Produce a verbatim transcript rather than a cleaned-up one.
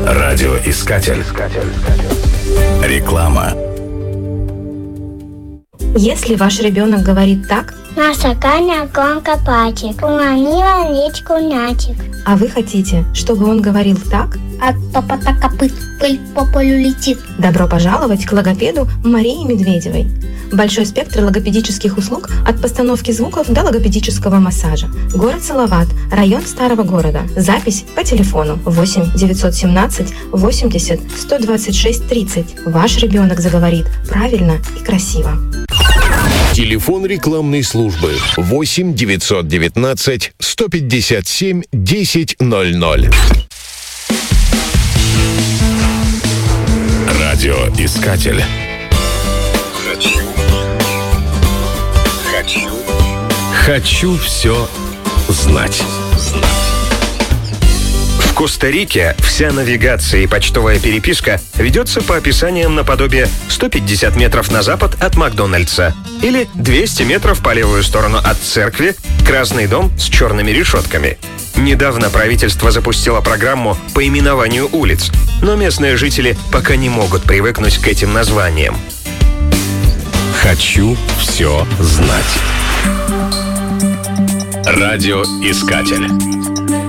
Радиоискатель. Реклама. Если ваш ребенок говорит так: наша Каня громко плачет, уронила речку мячик. А вы хотите, чтобы он говорил так: от топота копыт пыль по полю летит. Добро пожаловать к логопеду Марии Медведевой. Большой спектр логопедических услуг от постановки звуков до логопедического массажа. Город Салават, район Старого города. Запись по телефону восемь девятьсот семнадцать восемьдесят сто двадцать шесть тридцать. Ваш ребенок заговорит правильно и красиво. Телефон рекламной службы восемь девятьсот девятнадцать сто пятьдесят семь десять ноль ноль. Радиоискатель. Хочу. Хочу. Хочу все знать. В Коста-Рике вся навигация и почтовая переписка ведется по описаниям наподобие сто пятьдесят метров на запад от Макдональдса или двести метров по левую сторону от церкви, красный дом с черными решетками. Недавно правительство запустило программу по именованию улиц, но местные жители пока не могут привыкнуть к этим названиям. Хочу все знать. Радиоискатель.